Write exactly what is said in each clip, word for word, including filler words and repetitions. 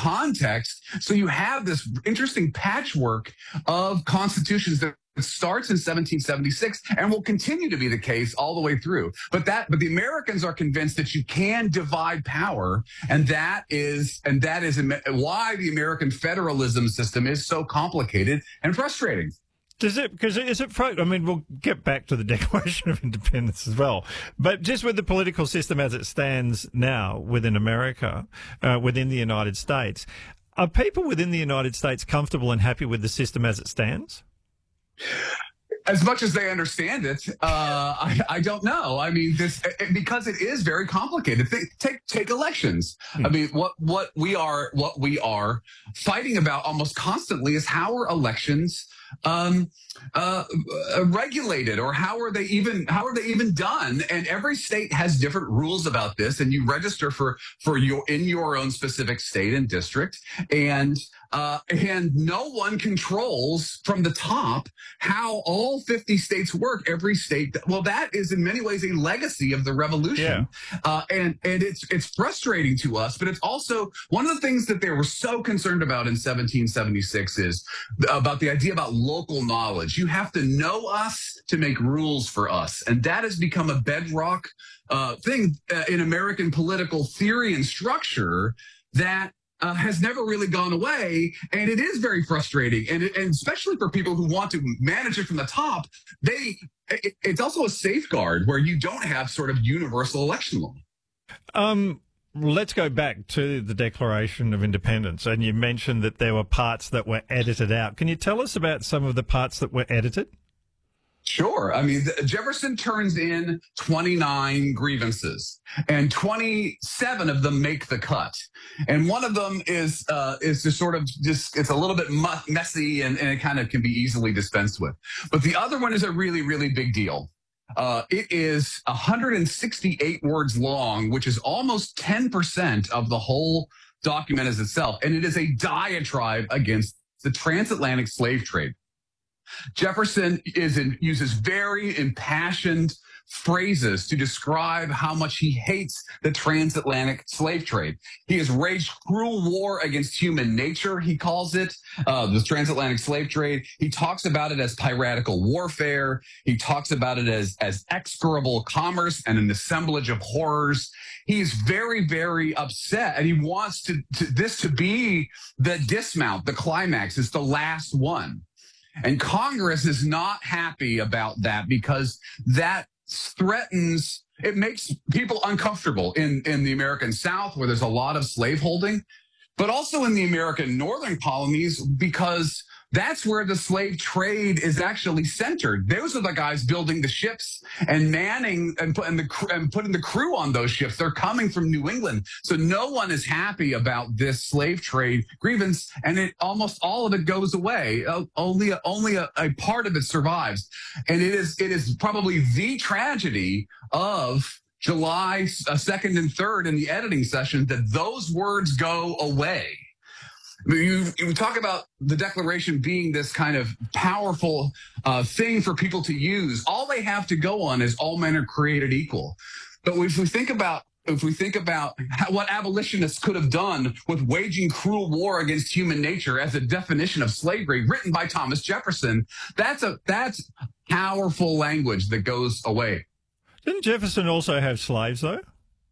context. So you have this interesting patchwork of constitutions that starts in seventeen seventy-six and will continue to be the case all the way through. But that, but the Americans are convinced that you can divide power, and that is, and that is why the American federalism system is so complicated and frustrating. Does it, because is it, I mean, we'll get back to the Declaration of Independence as well, but just with the political system as it stands now within America, uh, within the United States, are people within the United States comfortable and happy with the system as it stands? As much as they understand it, uh, I, I don't know. I mean, this because it is very complicated. Think, take take elections. Hmm. I mean, what what we are what we are fighting about almost constantly is how are elections um, uh, regulated, or how are they even how are they even done? And every state has different rules about this. And you register for for your in your own specific state and district, and uh, and no one controls from the top how all fifty states work. Every state, well, that is in many ways a legacy of the revolution, yeah. uh, and and it's it's frustrating to us. But it's also one of the things that they were so concerned about in seventeen seventy-six is about the idea about local knowledge. You have to know us to make rules for us, and that has become a bedrock uh, thing uh, in American political theory and structure that. Uh, has never really gone away, and it is very frustrating, and, and especially for people who want to manage it from the top, they it, it's also a safeguard where you don't have sort of universal election law. Um, let's go back to the Declaration of Independence, and you mentioned that there were parts that were edited out. Can you tell us about some of the parts that were edited? Sure. I mean, the, Jefferson turns in twenty-nine grievances, and twenty-seven of them make the cut. And one of them is uh, is just sort of just it's a little bit mu- messy, and, and it kind of can be easily dispensed with. But the other one is a really, really big deal. Uh, it is one hundred sixty-eight words long, which is almost ten percent of the whole document as itself. And it is a diatribe against the transatlantic slave trade. Jefferson is in, uses very impassioned phrases to describe how much he hates the transatlantic slave trade. He has waged cruel war against human nature, he calls it, uh, the transatlantic slave trade. He talks about it as piratical warfare. He talks about it as, as execrable commerce and an assemblage of horrors. He's very, very upset, and he wants to, to this to be the dismount, the climax. It's the last one. And Congress is not happy about that because that threatens, it makes people uncomfortable in, in the American South, where there's a lot of slaveholding, but also in the American northern colonies, because that's where the slave trade is actually centered. Those are the guys building the ships and manning and, put, and, the, and putting the crew on those ships. They're coming from New England. So no one is happy about this slave trade grievance, and it almost all of it goes away. Uh, only only a, a part of it survives. And it is it is probably the tragedy of July second and third in the editing session that those words go away. You, you talk about the Declaration being this kind of powerful uh, thing for people to use. All they have to go on is all men are created equal. But if we think about if we think about how, what abolitionists could have done with waging cruel war against human nature as a definition of slavery, written by Thomas Jefferson, that's a that's powerful language that goes away. Didn't Jefferson also have slaves, though?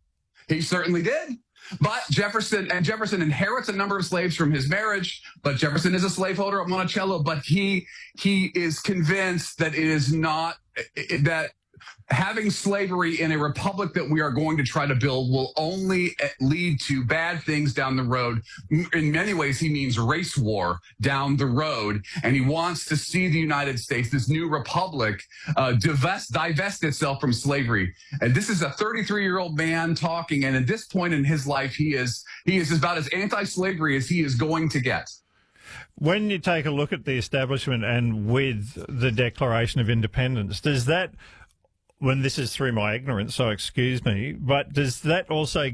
He certainly did. But Jefferson and Jefferson inherits a number of slaves from his marriage, but Jefferson is a slaveholder at Monticello, but he he is convinced that it is not that having slavery in a republic that we are going to try to build will only lead to bad things down the road. In many ways, he means race war down the road. And he wants to see the United States, this new republic, uh, divest, divest itself from slavery. And this is a thirty-three-year-old man talking. And at this point in his life, he is he is about as anti-slavery as he is going to get. When you take a look at the establishment and with the Declaration of Independence, does that, when this is through my ignorance, so excuse me, but does that also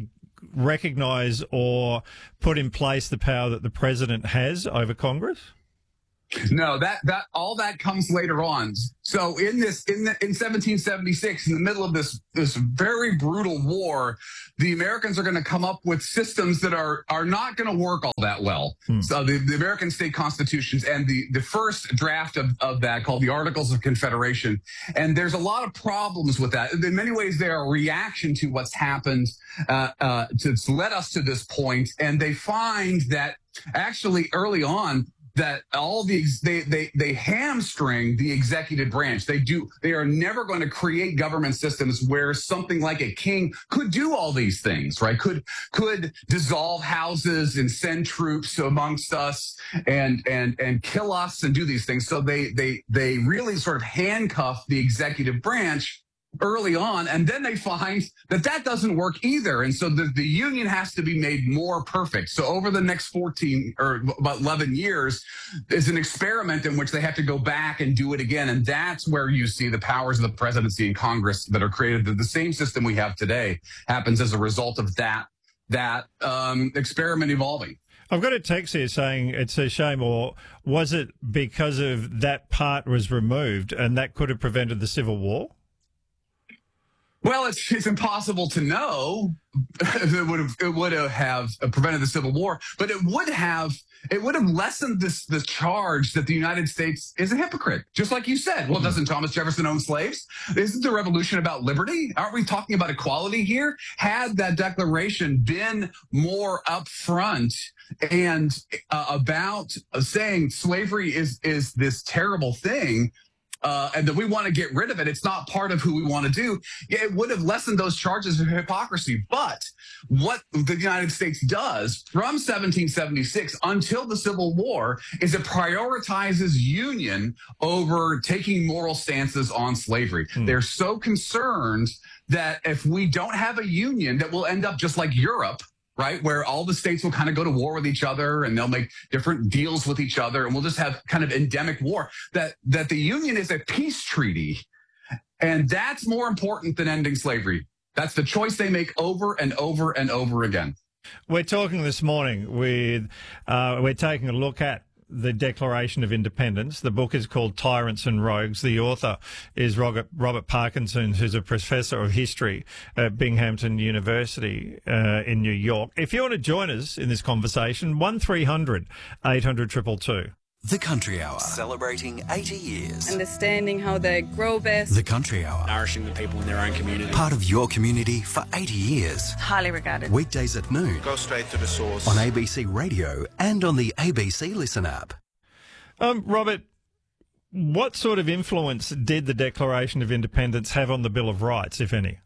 recognise or put in place the power that the president has over Congress? No, that that all that comes later on. So in this in the, in seventeen seventy-six, in the middle of this this very brutal war, the Americans are going to come up with systems that are are not going to work all that well. Hmm. So the, the American state constitutions and the the first draft of, of that, called the Articles of Confederation, and there's a lot of problems with that. In many ways, they're a reaction to what's happened uh, uh, to, to led us to this point, and they find that actually early on, that all the they they they hamstring the executive branch. They do they are never going to create government systems where something like a king could do all these things, right? Could could dissolve houses and send troops amongst us and and and kill us and do these things. So they they they really sort of handcuff the executive branch early on, and then they find that that doesn't work either. And so the, the union has to be made more perfect. So over the next fourteen or about eleven years is an experiment in which they have to go back and do it again. And that's where you see the powers of the presidency and Congress that are created. The, the same system we have today happens as a result of that, that um, experiment evolving. I've got a text here saying it's a shame, or was it because of that part was removed and that could have prevented the Civil War? Well, it's, it's impossible to know if it would have it would have prevented the Civil War, but it would have it would have lessened this the charge that the United States is a hypocrite. Just like you said, well, doesn't Thomas Jefferson own slaves? Isn't the Revolution about liberty? Aren't we talking about equality here? Had that declaration been more upfront and uh, about uh, saying slavery is is this terrible thing, Uh, and that we want to get rid of it, it's not part of who we want to do, it would have lessened those charges of hypocrisy. But what the United States does from seventeen seventy-six until the Civil War is it prioritizes union over taking moral stances on slavery. Hmm. They're so concerned that if we don't have a union, that we'll end up just like Europe, right, where all the states will kind of go to war with each other and they'll make different deals with each other, and we'll just have kind of endemic war. That that the union is a peace treaty, and that's more important than ending slavery. That's the choice they make over and over and over again. We're talking this morning with, uh, we're taking a look at the Declaration of Independence. The book is called Tyrants and Rogues. The author is Robert, Robert Parkinson, who's a professor of history at Binghamton University uh, in New York. If you want to join us in this conversation, one three hundred eight hundred two two two. The Country Hour, celebrating eighty years. Understanding how they grow best. The Country Hour, nourishing the people in their own community. Part of your community for eighty years. Highly regarded. Weekdays at noon. Go straight to the source. On A B C Radio and on the A B C Listen app. Um, Robert, what sort of influence did the Declaration of Independence have on the Bill of Rights, if any?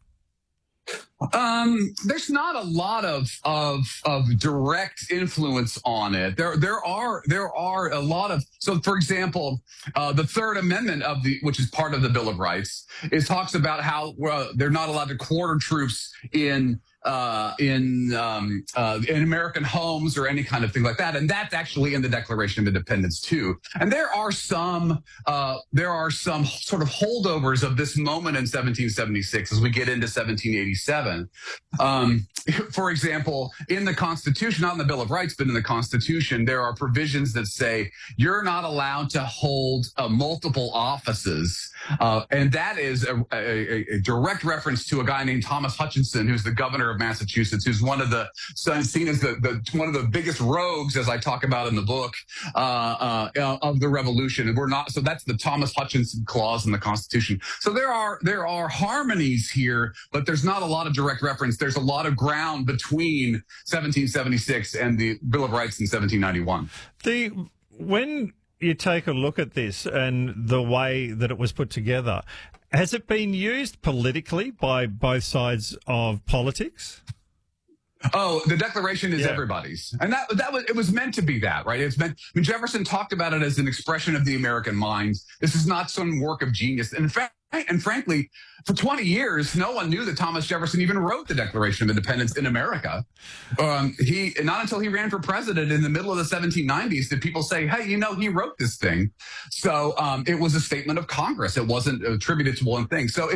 Um, there's not a lot of, of, of direct influence on it. There, there are, there are a lot of, so for example, uh, the Third Amendment of the, which is part of the Bill of Rights, is talks about how uh, they're not allowed to quarter troops in, uh, in, um, uh, in American homes or any kind of thing like that. And that's actually in the Declaration of Independence too. And there are some, uh, there are some sort of holdovers of this moment in seventeen seventy-six as we get into seventeen eighty-seven. Um, for example, in the Constitution, not in the Bill of Rights, but in the Constitution, there are provisions that say you're not allowed to hold uh, multiple offices. Uh, and that is a, a, a direct reference to a guy named Thomas Hutchinson, who's the governor of Massachusetts, who's one of the seen as the, the one of the biggest rogues, as I talk about in the book, uh, uh, of the Revolution. And we're not, so that's the Thomas Hutchinson clause in the Constitution. So there are there are harmonies here, but there's not a lot of direct reference. There's a lot of ground between seventeen seventy-six and the Bill of Rights in seventeen ninety-one. The when you take a look at this and the way that it was put together, has it been used politically by both sides of politics? Oh, the Declaration is yeah. everybody's. And that that was it was meant to be that, right? It's meant I mean, Jefferson talked about it as an expression of the American mind. This is not some work of genius. And in fact, and frankly, for twenty years, no one knew that Thomas Jefferson even wrote the Declaration of Independence in America. Um, he not until he ran for president in the middle of the seventeen nineties did people say, hey, you know, he wrote this thing. So um, it was a statement of Congress. It wasn't attributed to one thing. So